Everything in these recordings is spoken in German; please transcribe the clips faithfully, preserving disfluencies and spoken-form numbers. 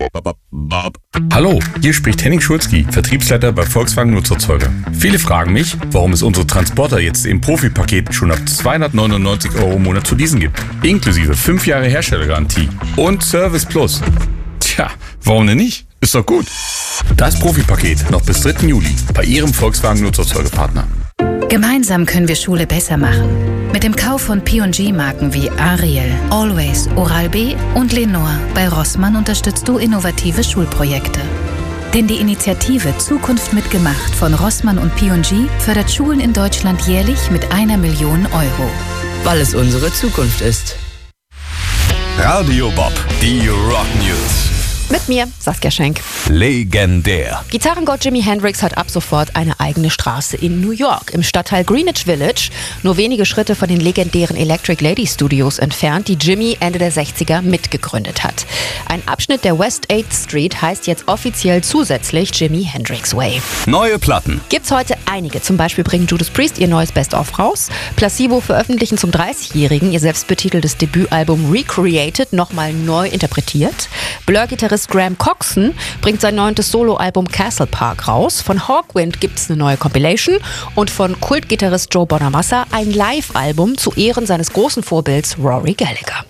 Hallo, hier spricht Henning Schulzki, Vertriebsleiter bei Volkswagen Nutzerzeuger. Viele fragen mich, warum es unsere Transporter jetzt im Profi-Paket schon ab zweihundertneunundneunzig Euro im Monat zu leasen gibt. Inklusive fünf Jahre Herstellergarantie und Service Plus. Tja, warum denn nicht? Ist doch gut. Das Profi-Paket noch bis dritten Juli bei Ihrem Volkswagen Nutzerzeugerpartner. Gemeinsam können wir Schule besser machen. Mit dem Kauf von P und G-Marken wie Ariel, Always, Oral-B und Lenore bei Rossmann unterstützt du innovative Schulprojekte. Denn die Initiative Zukunft mitgemacht von Rossmann und P und G fördert Schulen in Deutschland jährlich mit einer Million Euro. Weil es unsere Zukunft ist. Radio Bob, die Rock News. Mit mir, Saskia Schenk. Legendär. Gitarrengott Jimi Hendrix hat ab sofort eine eigene Straße in New York, im Stadtteil Greenwich Village, nur wenige Schritte von den legendären Electric Lady Studios entfernt, die Jimi Ende der sechziger mitgegründet hat. Ein Abschnitt der West eighth Street heißt jetzt offiziell zusätzlich Jimi Hendrix Way. Neue Platten. Gibt's heute einige. Zum Beispiel bringen Judas Priest ihr neues Best-of raus. Placebo veröffentlichen zum dreißigjährigen ihr selbstbetiteltes Debütalbum Recreated nochmal neu interpretiert. Blur-Gitarrist Graham Coxon bringt sein neuntes Soloalbum Castle Park raus. Von Hawkwind gibt's eine neue Compilation und von Kultgitarrist Joe Bonamassa ein Live-Album zu Ehren seines großen Vorbilds Rory Gallagher.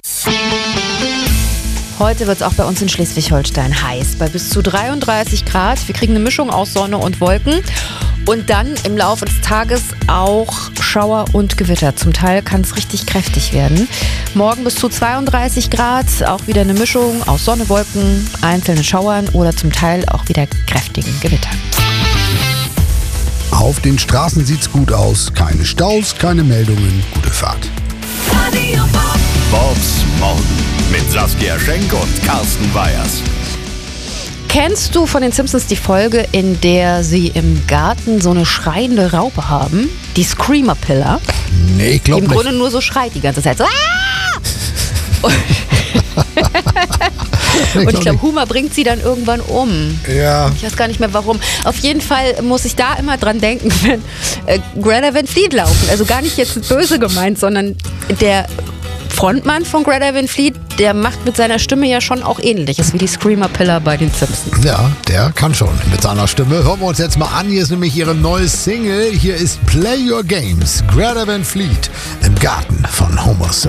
Heute wird es auch bei uns in Schleswig-Holstein heiß, bei bis zu dreiunddreißig Grad. Wir kriegen eine Mischung aus Sonne und Wolken. Und dann im Laufe des Tages auch Schauer und Gewitter. Zum Teil kann es richtig kräftig werden. Morgen bis zu zweiunddreißig Grad, auch wieder eine Mischung aus Sonne, Wolken, einzelnen Schauern oder zum Teil auch wieder kräftigen Gewittern. Auf den Straßen sieht's gut aus. Keine Staus, keine Meldungen. Gute Fahrt. Radio Bob. Bobs Morgen mit Saskia Schenk und Carsten Weyers. Kennst du von den Simpsons die Folge, in der sie im Garten so eine schreiende Raupe haben? Die Screamer Pillar. Nee, ich glaube nicht. nicht. Im Grunde nur so schreit die ganze Zeit. So, Aah! Und, und ich glaube, Homer bringt sie dann irgendwann um. Ja. Ich weiß gar nicht mehr warum. Auf jeden Fall muss ich da immer dran denken, wenn äh, Greta Van Fleet laufen. Also gar nicht jetzt böse gemeint, sondern der Frontmann von Greta Van Fleet, der macht mit seiner Stimme ja schon auch Ähnliches wie die Screamer Pillar bei den Simpsons. Ja, der kann schon mit seiner Stimme. Hören wir uns jetzt mal an. Hier ist nämlich ihre neue Single. Hier ist Play Your Games. Greta Van Fleet im Garten von Homer Simpson.